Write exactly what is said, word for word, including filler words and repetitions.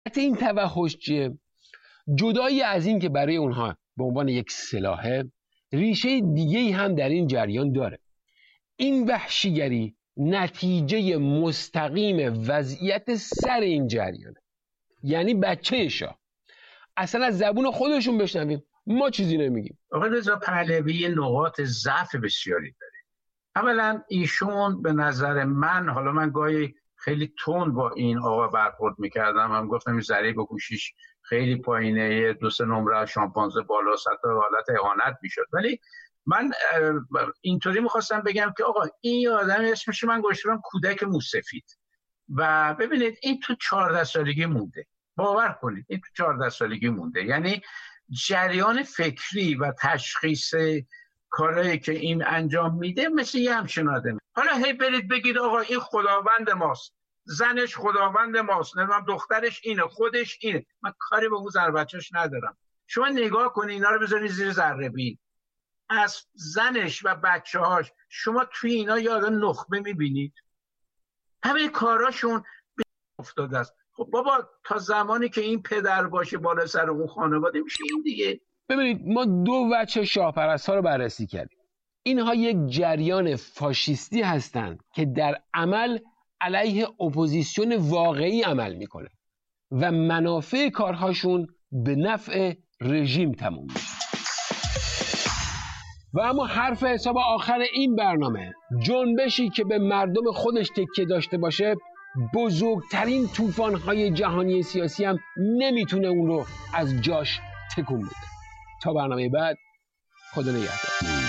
این توحش چیه؟ جدایی از این که برای اونها به عنوان یک سلاحه، ریشه دیگه‌ای هم در این جریان داره. این وحشیگری نتیجه مستقیم وضعیت سر این جریانه، یعنی بچه شاه. اصلا از زبون خودشون بشنویم، ما چیزی نمیگیم. آقای رضا پهلوی نقاط ضعف بسیاری داره. اولا ایشون به نظر من، حالا من گاهی خیلی تند با این آقا برخورد میکردم، هم گفتم این ضریب گوشیش خیلی پایینه، دو سه نمره شامپانزه بالا، حتی حالت اهانت میشد، ولی من اینطوری میخواستم بگم که آقا این یه آدمی اسمش من گذاشتم کودک موسفید، و ببینید این تو چهارده سالگی مونده، باور کنید این تو چهارده سالگی مونده، یعنی جریان فکری و تشخیص کارهایی که این انجام میده مثل یه همچین آدمه. حالا هی برید بگید آقا این خداوند ماست، زنش خداوند ماست، نمیدونم دخترش اینه، خودش اینه، من کاری به اون زن بچه‌ش ندارم. شما نگاه کنید اینا رو بذارید زیر ذره بین، از زنش و بچه‌هاش شما توی اینا یه آدم نخبه میبینید؟ همه کاراشون به افتاده است. خب بابا تا زمانی که این پدر باشه بالا سر اون خانواده میشه این دیگه. ببینید ما دو وجه شاهپرست‌ها رو بررسی کردیم. اینها یک جریان فاشیستی هستند که در عمل علیه اپوزیسیون واقعی عمل میکنه و منافع کارهاشون به نفع رژیم تموم میشه. و اما حرف حساب آخر این برنامه، جنبشی که به مردم خودش تکیه داشته باشه بزرگترین طوفان‌های جهانی سیاسی هم نمیتونه اون رو از جاش تکون بده. تا برنامه بعد، خدا نگهدار.